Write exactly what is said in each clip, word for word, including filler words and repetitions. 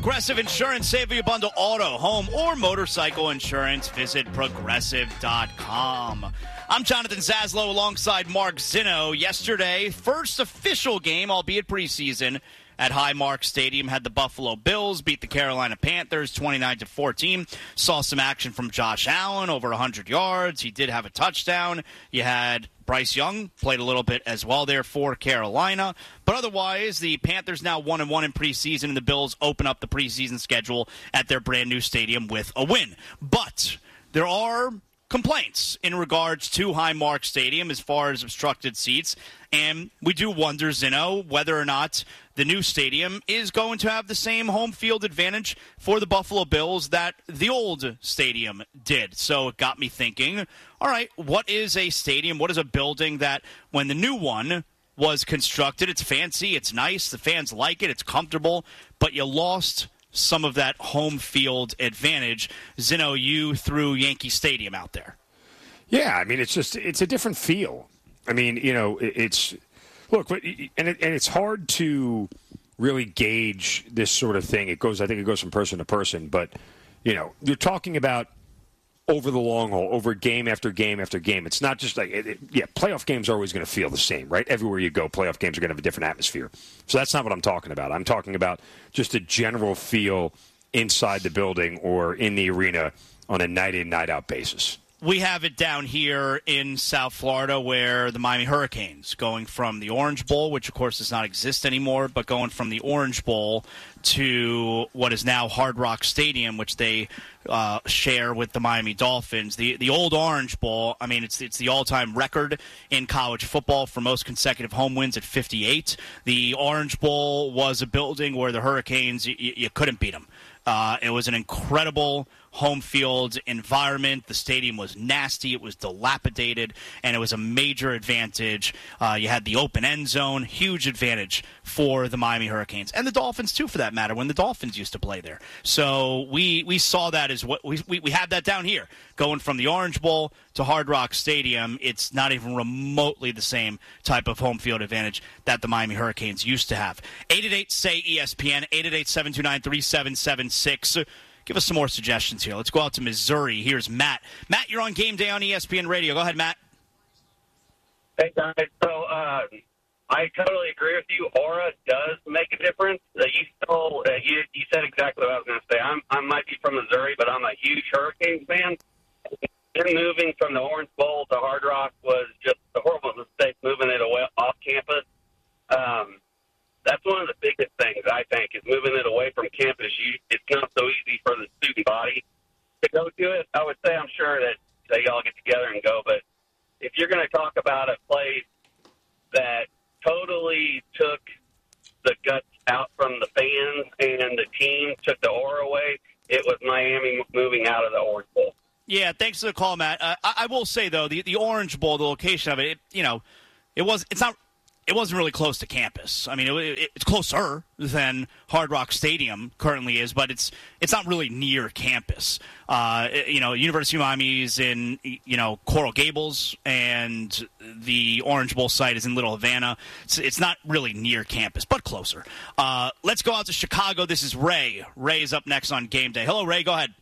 Progressive Insurance, save you bundle auto, home, or motorcycle insurance. Visit progressive dot com. I'm Jonathan Zaslow alongside Mark Zinno. Yesterday, first official game, albeit preseason, at Highmark Stadium, had the Buffalo Bills beat the Carolina Panthers twenty-nine to fourteen. Saw some action from Josh Allen, over one hundred yards. He did have a touchdown. You had Bryce Young played a little bit as well there for Carolina. But otherwise, the Panthers now one and one in preseason, and the Bills open up the preseason schedule at their brand-new stadium with a win. But there are complaints in regards to Highmark Stadium as far as obstructed seats, and we do wonder, Zinno, whether or not the new stadium is going to have the same home field advantage for the Buffalo Bills that the old stadium did. So it got me thinking, all right, what is a stadium, what is a building that when the new one was constructed, it's fancy, it's nice, the fans like it, it's comfortable, but you lost some of that home field advantage. Zinno, you threw Yankee Stadium out there. Yeah, I mean, it's just, it's a different feel. I mean, you know, it's, look, and, it, and it's hard to really gauge this sort of thing. It goes, I think it goes from person to person, but, you know, you're talking about over the long haul, over game after game after game. It's not just like, it, it, yeah, playoff games are always going to feel the same, right? Everywhere you go, playoff games are going to have a different atmosphere. So that's not what I'm talking about. I'm talking about just a general feel inside the building or in the arena on a night-in, night-out basis. We have it down here in South Florida where the Miami Hurricanes, going from the Orange Bowl, which of course does not exist anymore, but going from the Orange Bowl to what is now Hard Rock Stadium, which they uh, share with the Miami Dolphins. The the old Orange Bowl, I mean, it's it's the all-time record in college football for most consecutive home wins at fifty-eight. The Orange Bowl was a building where the Hurricanes, you, you couldn't beat them. Uh, it was an incredible home field environment. The stadium was nasty. It was dilapidated, and it was a major advantage. Uh, you had the open end zone, huge advantage for the Miami Hurricanes, and the Dolphins too, for that matter, when the Dolphins used to play there. So we we saw that as what we we, we had that down here, going from the Orange Bowl to Hard Rock Stadium. It's not even remotely the same type of home field advantage that the Miami Hurricanes used to have. eight eight eight, S A Y, E S P N, eight eight eight, seven two nine, three seven seven six. Give us some more suggestions here. Let's go out to Missouri. Here's Matt. Matt, you're on Game Day on E S P N Radio. Go ahead, Matt. Hey, guys. So uh, I totally agree with you. Aura does make a difference. Uh, you stole. Uh, you, you said exactly what I was going to say. I'm, I might be from Missouri, but I'm a huge Hurricanes fan. Them moving from the Orange Bowl to Hard Rock was just a horrible mistake, moving it away off campus. Um, that's one of the biggest things, I think, is moving it away from campus. You, it's not so easy for the student body to go to it. I would say I'm sure that they all get together and go, but if you're going to talk about a place that totally took the guts out from the fans and the team, took the aura away, it was Miami moving out of the Orange Bowl. Yeah, thanks for the call, Matt. Uh, I, I will say, though, the, the Orange Bowl, the location of it, it, you know, it was it's not it wasn't really close to campus. I mean, it, it, it's closer than Hard Rock Stadium currently is, but it's it's not really near campus. Uh, you know, University of Miami is in, you know, Coral Gables, and the Orange Bowl site is in Little Havana. It's, it's not really near campus, but closer. Uh, let's go out to Chicago. This is Ray. Ray is up next on Game Day. Hello, Ray. Go ahead.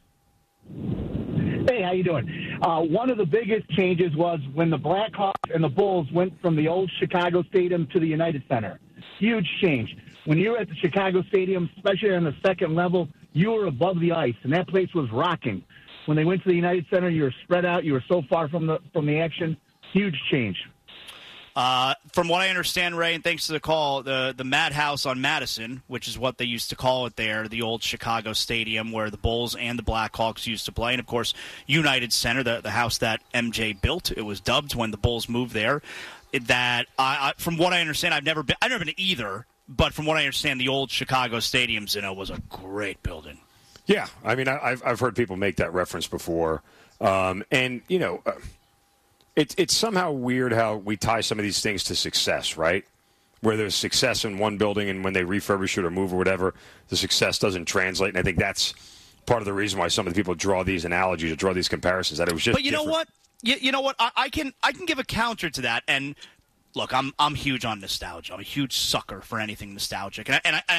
Hey, how you doing? Uh, one of the biggest changes was when the Blackhawks and the Bulls went from the old Chicago Stadium to the United Center. Huge change. When you were at the Chicago Stadium, especially on the second level, you were above the ice, and that place was rocking. When they went to the United Center, you were spread out. You were so far from the from the action. Huge change. Uh, from what I understand, Ray, and thanks to the call, the, the Madhouse on Madison, which is what they used to call it there, the old Chicago Stadium where the Bulls and the Blackhawks used to play, and, of course, United Center, the, the house that M J built. It was dubbed when the Bulls moved there. That, I, I, from what I understand, I've never been, I've never been to either, but from what I understand, the old Chicago Stadium, Zinno, was a great building. Yeah, I mean, I, I've, I've heard people make that reference before, um, and, you know... Uh, It's it's somehow weird how we tie some of these things to success, right? Where there's success in one building, and when they refurbish it or move or whatever, the success doesn't translate. And I think that's part of the reason why some of the people draw these analogies or draw these comparisons. That it was just. But you different. know what? You, you know what? I, I can I can give a counter to that. And look, I'm I'm huge on nostalgia. I'm a huge sucker for anything nostalgic, and I, and I, and I think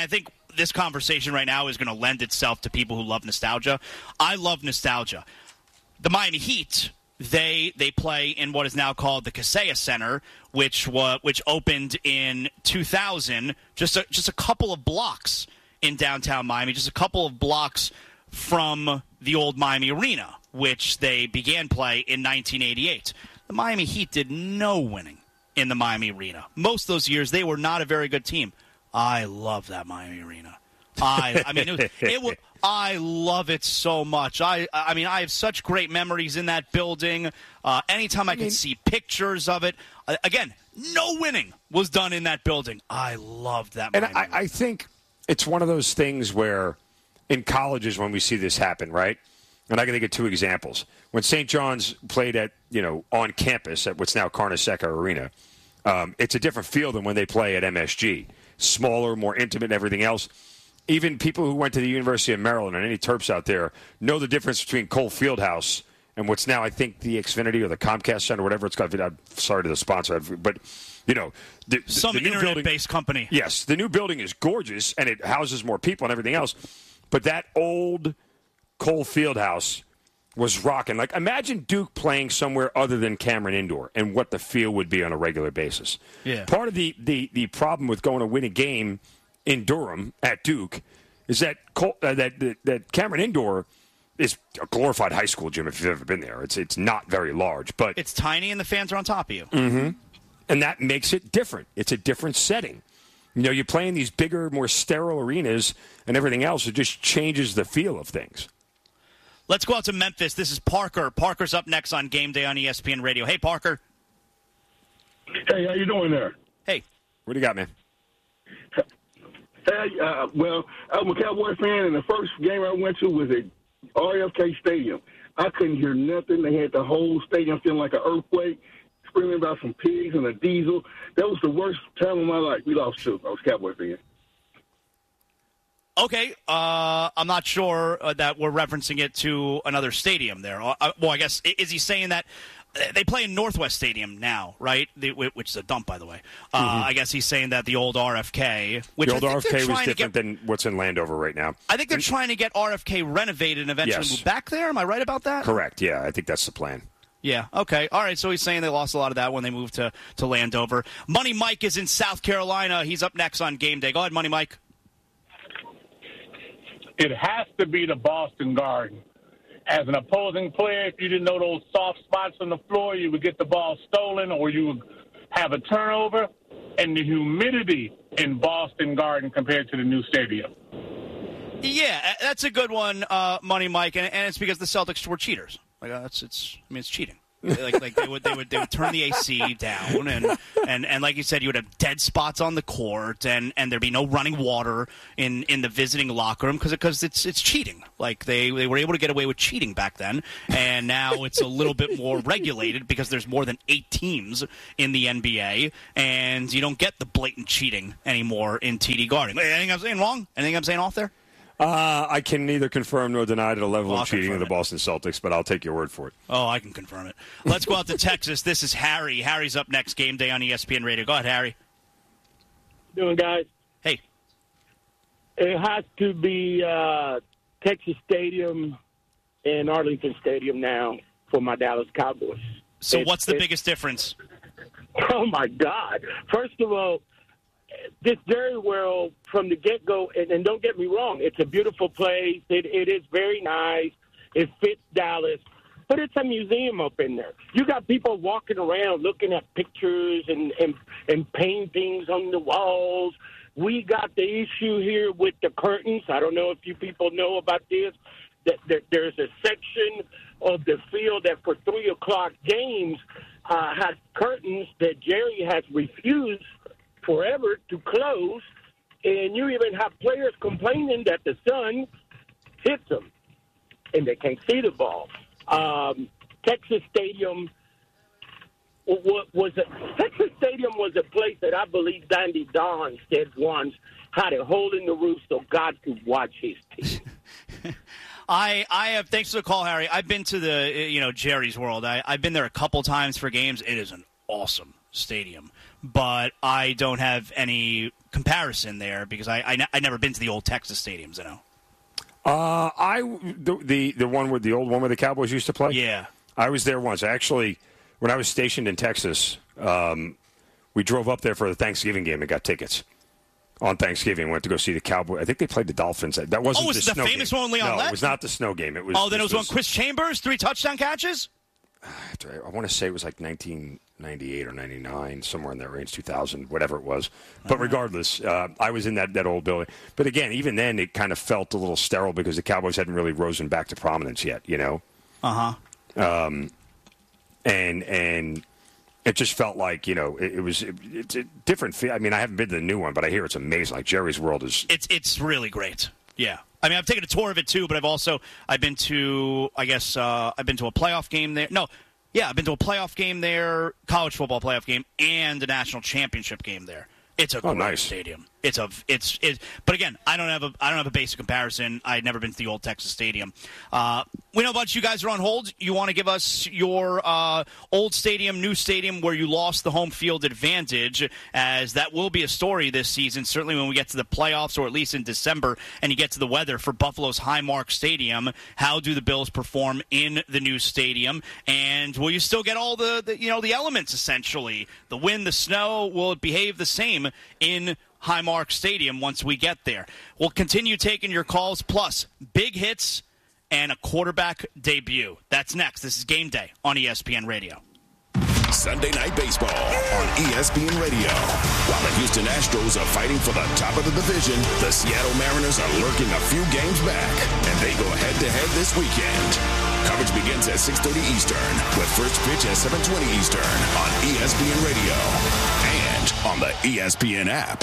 this conversation right now is going to lend itself to people who love nostalgia. I love nostalgia. The Miami Heat, they they play in what is now called the Kaseya Center, which wa- which opened in two thousand, just a, just a couple of blocks in downtown Miami, just a couple of blocks from the old Miami Arena, which they began play in nineteen eighty-eight. The Miami Heat did no winning in the Miami Arena. Most of those years, they were not a very good team. I love that Miami Arena. I I mean, it, was, it was, I love it so much. I I mean, I have such great memories in that building. Uh, anytime I, I mean, can see pictures of it. Uh, again, no winning was done in that building. I loved that Miami And I, Arena. I think it's one of those things where in colleges when we see this happen, right? And I can think of two examples. When Saint John's played at, you know, on campus at what's now Carnesecca Arena, um, it's a different feel than when they play at M S G. Smaller, more intimate and everything else. Even people who went to the University of Maryland and any Terps out there know the difference between Cole Fieldhouse and what's now, I think, the Xfinity or the Comcast Center, whatever it's called. I'm sorry to the sponsor, but, you know. The, Some the new internet-based building, company. Yes, the new building is gorgeous, and it houses more people and everything else. But that old Cole Fieldhouse was rocking. Like, imagine Duke playing somewhere other than Cameron Indoor and what the feel would be on a regular basis. Yeah. Part of the, the, the problem with going to win a game in Durham at Duke is that Cole, uh, that, that that Cameron Indoor is a glorified high school gym if you've ever been there. It's it's not very large, but It's tiny and the fans are on top of you. Mm-hmm. And that makes it different. It's a different setting. You know, you're playing these bigger, more sterile arenas and everything else. It just changes the feel of things. Let's go out to Memphis. This is Parker. Parker's up next on Game Day on E S P N Radio. Hey, Parker. Hey, how you doing there? Hey. What do you got, man? Hey, uh, well, I'm a Cowboy fan, and the first game I went to was at R F K Stadium. I couldn't hear nothing. They had the whole stadium feeling like an earthquake, screaming about some pigs and a diesel. That was the worst time of my life. We lost two. I was a Cowboy fan. Okay, uh, I'm not sure uh, that we're referencing it to another stadium there. Uh, well, I guess, is he saying that they play in Northwest Stadium now, right? The, which is a dump, by the way. Uh, mm-hmm. I guess he's saying that the old R F K, which the old R F K was different get, than what's in Landover right now. I think they're and, trying to get R F K renovated and eventually yes. move back there. Am I right about that? Correct. Yeah, I think that's the plan. Yeah, okay. All right, so he's saying they lost a lot of that when they moved to, to Landover. Money Mike is in South Carolina. He's up next on Game Day. Go ahead, Money Mike. It has to be the Boston Garden. As an opposing player, if you didn't know those soft spots on the floor, you would get the ball stolen or you would have a turnover. And the humidity in Boston Garden compared to the new stadium. Yeah, that's a good one, uh, Money Mike, and, and it's because the Celtics were cheaters. Like uh, it's, it's, I mean, it's cheating. like, like they would, they would, they would turn the A C down, and, and, and like you said, you would have dead spots on the court, and, and there'd be no running water in, in the visiting locker room because because it's it's cheating. Like they, they were able to get away with cheating back then, and now it's a little bit more regulated because there's more than eight teams in the N B A, and you don't get the blatant cheating anymore in T D Garden. Anything I'm saying wrong? Anything I'm saying off there? Uh, I can neither confirm nor deny to the level well, of cheating of the Boston Celtics, but I'll take your word for it. Oh, I can confirm it. Let's go out to Texas. This is Harry. Harry's up next. Game Day on E S P N Radio. Go ahead, Harry. How you doing, guys? Hey. It has to be uh, Texas Stadium and Arlington Stadium now for my Dallas Cowboys. So it, what's the it, biggest difference? Oh, my God. First of all, this very well from the get-go, and, and don't get me wrong, it's a beautiful place. It, it is very nice. It fits Dallas. But it's a museum up in there. You got people walking around looking at pictures and, and, and paintings on the walls. We got the issue here with the curtains. I don't know if you people know about this, that there, there's a section of the field that for three o'clock games uh, has curtains that Jerry has refused forever to close, and you even have players complaining that the sun hits them and they can't see the ball. Um, Texas Stadium was, was a, Texas Stadium was a place that I believe Dandy Don said once had a hole in the roof so God could watch his team. I, I have, thanks for the call, Harry. I've been to the, you know, Jerry's World. I, I've been there a couple times for games. It is an awesome stadium, but I don't have any comparison there because I I, I never been to the old Texas stadiums, you know. Uh, I the, the the one with the old one where the Cowboys used to play. Yeah, I was there once. Actually, when I was stationed in Texas, um, we drove up there for the Thanksgiving game and got tickets on Thanksgiving. Went to go see the Cowboys. I think they played the Dolphins. That wasn't oh, was the, it the snow famous game. one, Leon No, Lett? it was not the snow game. It was. Oh, then it was, was when Chris Chambers three touchdown catches. I want to say it was like nineteen ninety-eight or ninety-nine, somewhere in that range, two thousand, whatever it was. But regardless, uh, I was in that, that old building. But again, even then, it kind of felt a little sterile because the Cowboys hadn't really risen back to prominence yet, you know? Uh-huh. Um, and and it just felt like, you know, it, it was it, it's a different feel. I mean, I haven't been to the new one, but I hear it's amazing. Like, Jerry's World is... It's it's really great, yeah. I mean, I've taken a tour of it, too, but I've also, I've been to, I guess, uh, I've been to a playoff game there. No, yeah, I've been to a playoff game there, college football playoff game, and a national championship game there. It's a oh, great nice. stadium. It's a it's it. But again, I don't have a I don't have a basic comparison. I'd never been to the old Texas Stadium. Uh, we know a bunch of you guys are on hold. You want to give us your uh, old stadium, new stadium, where you lost the home field advantage, as that will be a story this season. Certainly when we get to the playoffs, or at least in December, and you get to the weather for Buffalo's Highmark Stadium. How do the Bills perform in the new stadium? And will you still get all the, the you know the elements essentially? The wind, the snow. Will it behave the same in Highmark Stadium once we get there? We'll continue taking your calls, plus big hits and a quarterback debut. That's next. This is Game Day on E S P N Radio. Sunday Night Baseball on E S P N Radio. While the Houston Astros are fighting for the top of the division, the Seattle Mariners are lurking a few games back, and they go head-to-head this weekend. Coverage begins at six thirty Eastern, with first pitch at seven twenty Eastern on E S P N Radio and on the E S P N app.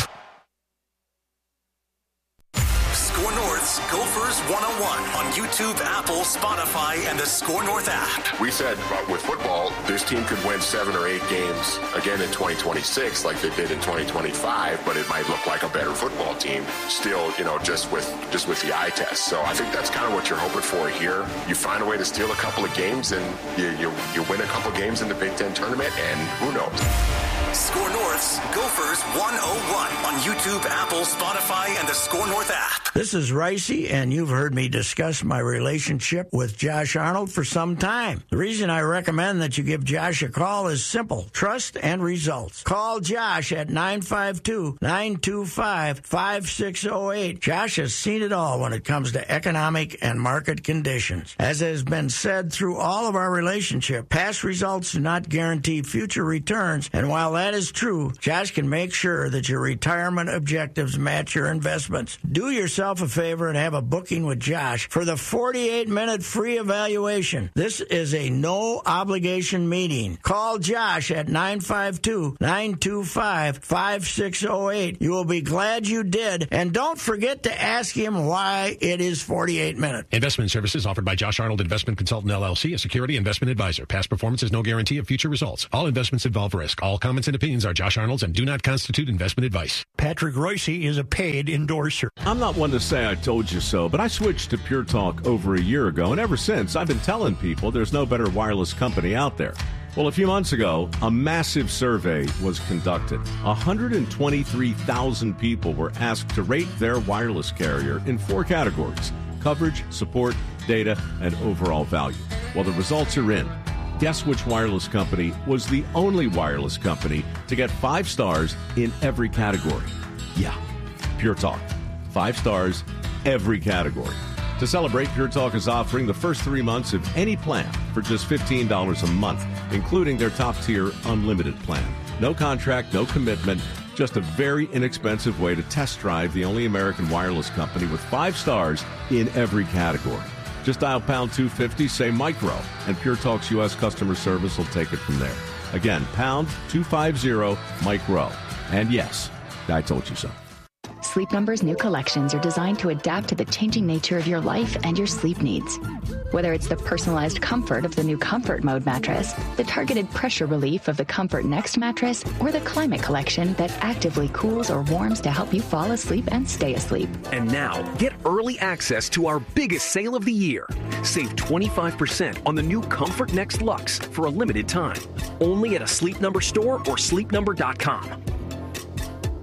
Score North's Gophers one oh one on YouTube, Apple, Spotify, and the Score North app. We said uh, with football, this team could win seven or eight games again in twenty twenty-six like they did in twenty twenty-five, but it might look like a better football team still, you know, just with just with the eye test. So I think that's kind of what you're hoping for here. You find a way to steal a couple of games and you, you, you win a couple of games in the Big Ten tournament, and who knows? Score North's Gophers one oh one on YouTube, Apple, Spotify, and the Score North app. This is Ricey, and you've heard me discuss my relationship with Josh Arnold for some time. The reason I recommend that you give Josh a call is simple: trust and results. Call Josh at nine five two, nine two five, five six zero eight. Josh has seen it all when it comes to economic and market conditions. As has been said through all of our relationship, past results do not guarantee future returns, and while that is true, Josh can make sure that your retirement objectives match your investments. Do yourself a favor and have a booking with Josh for the forty-eight minute free evaluation. This is a no-obligation meeting. Call Josh at nine five two, nine two five, five six zero eight. You will be glad you did, and don't forget to ask him why it is forty-eight minutes. Investment services offered by Josh Arnold Investment Consultant, L L C, a security investment advisor. Past performance is no guarantee of future results. All investments involve risk. All comments and opinions are Josh Arnold's and do not constitute investment advice. Patrick Royce is a paid endorser. I'm not one to say I told you so, but I switched to Pure Talk over a year ago, and ever since, I've been telling people there's no better wireless company out there. Well, a few months ago, a massive survey was conducted. one hundred twenty-three thousand people were asked to rate their wireless carrier in four categories: coverage, support, data, and overall value. Well, the results are in. Guess which wireless company was the only wireless company to get five stars in every category? Yeah, Pure Talk. Five stars, every category. To celebrate, Pure Talk is offering the first three months of any plan for just fifteen dollars a month, including their top-tier unlimited plan. No contract, no commitment, just a very inexpensive way to test drive the only American wireless company with five stars in every category. Just dial pound two fifty, say micro, and Pure Talk's U S customer service will take it from there. Again, pound two fifty, micro. And yes, I told you so. Sleep Number's new collections are designed to adapt to the changing nature of your life and your sleep needs. Whether it's the personalized comfort of the new Comfort Mode mattress, the targeted pressure relief of the Comfort Next mattress, or the Climate Collection that actively cools or warms to help you fall asleep and stay asleep. And now, get early access to our biggest sale of the year. Save twenty-five percent on the new Comfort Next Luxe for a limited time. Only at a Sleep Number store or sleep number dot com.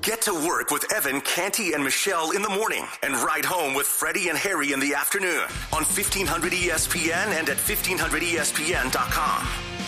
Get to work with Evan, Canty, and Michelle in the morning and ride home with Freddie and Harry in the afternoon on fifteen hundred E S P N and at fifteen hundred E S P N dot com.